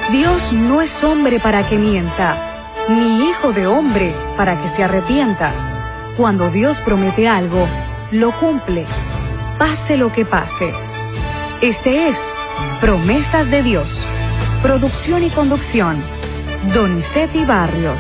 Dios no es hombre para que mienta, ni hijo de hombre para que se arrepienta. Cuando Dios promete algo, lo cumple, pase lo que pase. Este es Promesas de Dios. Producción y conducción, Donizetti Barrios.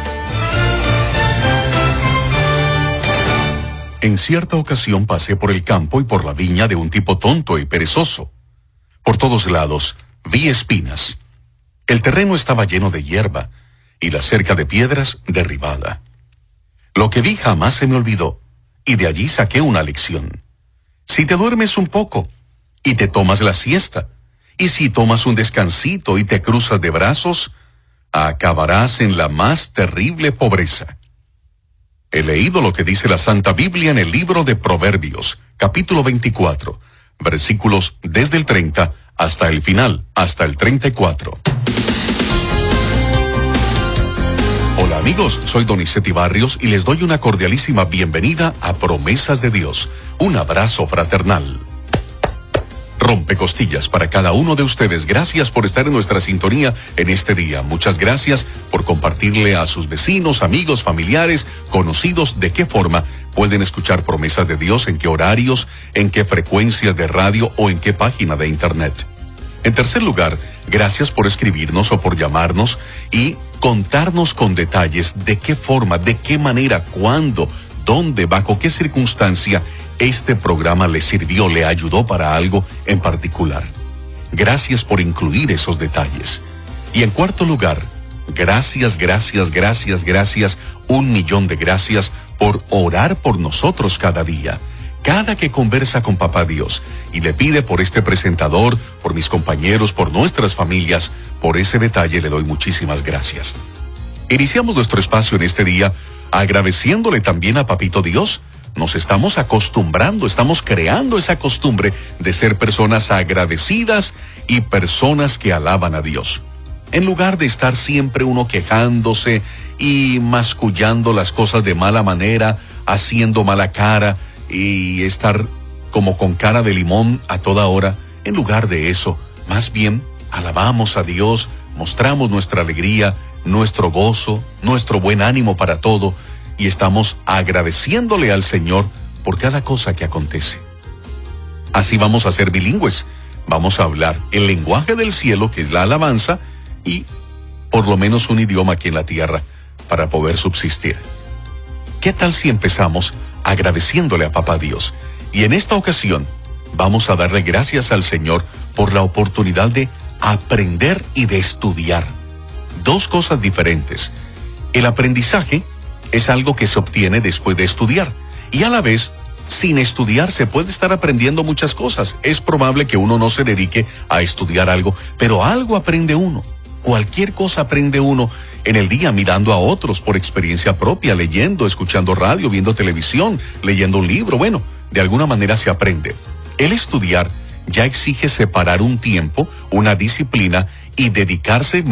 En cierta ocasión pasé por el campo y por la viña de un tipo tonto y perezoso. Por todos lados vi espinas. El terreno estaba lleno de hierba y la cerca de piedras derribada. Lo que vi jamás se me olvidó, y de allí saqué una lección. Si te duermes un poco y te tomas la siesta, y si tomas un descansito y te cruzas de brazos, acabarás en la más terrible pobreza. He leído lo que dice la Santa Biblia en el libro de Proverbios, capítulo 24, versículos desde el 30 hasta el final, hasta el 34. Hola amigos, soy Donizetti Barrios y les doy una cordialísima bienvenida a Promesas de Dios. Un abrazo fraternal. Rompecostillas para cada uno de ustedes. Gracias por estar en nuestra sintonía en este día. Muchas gracias por compartirle a sus vecinos, amigos, familiares, conocidos de qué forma pueden escuchar Promesas de Dios, en qué horarios, en qué frecuencias de radio o en qué página de internet. En tercer lugar, gracias por escribirnos o por llamarnos y contarnos con detalles de qué forma, de qué manera, cuándo, dónde, bajo qué circunstancia este programa le sirvió, le ayudó para algo en particular. Gracias por incluir esos detalles. Y en cuarto lugar, gracias, 1,000,000 de gracias por orar por nosotros cada día. Cada que conversa con Papá Dios y le pide por este presentador, por mis compañeros, por nuestras familias, por ese detalle le doy muchísimas gracias. Iniciamos nuestro espacio en este día agradeciéndole también a Papito Dios. Nos estamos acostumbrando, estamos creando esa costumbre de ser personas agradecidas y personas que alaban a Dios. En lugar de estar siempre uno quejándose y mascullando las cosas de mala manera, haciendo mala cara y estar como con cara de limón a toda hora, en lugar de eso, más bien alabamos a Dios, mostramos nuestra alegría, nuestro gozo, nuestro buen ánimo para todo, y estamos agradeciéndole al Señor por cada cosa que acontece. Así vamos a ser bilingües, vamos a hablar el lenguaje del cielo, que es la alabanza, y por lo menos un idioma aquí en la tierra para poder subsistir. ¿Qué tal si empezamos agradeciéndole a Papá Dios? Y en esta ocasión vamos a darle gracias al Señor por la oportunidad de aprender y de estudiar. Dos cosas diferentes. El aprendizaje es algo que se obtiene después de estudiar, y a la vez, sin estudiar se puede estar aprendiendo muchas cosas. Es probable que uno no se dedique a estudiar algo, pero algo aprende uno. Cualquier cosa aprende uno en el día, mirando a otros, por experiencia propia, leyendo, escuchando radio, viendo televisión, leyendo un libro. Bueno, de alguna manera se aprende. El estudiar ya exige separar un tiempo, una disciplina y dedicarse